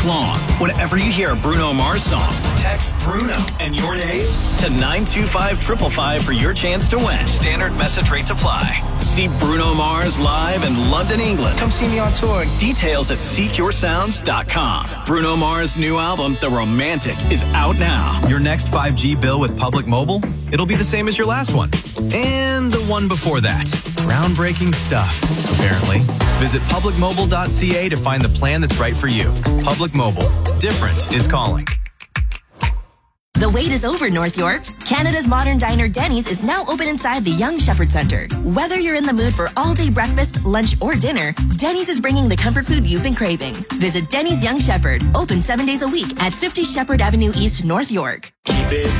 week long. Whenever you hear a Bruno Mars song, text Bruno and your name to 925-555 for your chance to win. Standard message rates apply. See Bruno Mars live in London, England. Come see me on tour. Details at seekyoursounds.com. Bruno Mars' new album, The Romantic, is out now. Your next 5G bill with Public Mobile? It'll be the same as your last one. And the one before that. Groundbreaking stuff, apparently. Visit publicmobile.ca to find the plan that's right for you. Public Mobile. Different is calling. The wait is over, North York. Canada's modern diner Denny's is now open inside the Young Shepherd Centre. Whether you're in the mood for all-day breakfast, lunch, or dinner, Denny's is bringing the comfort food you've been craving. Visit Denny's Young Shepherd, open 7 days a week at 50 Shepherd Avenue East, North York. Keep it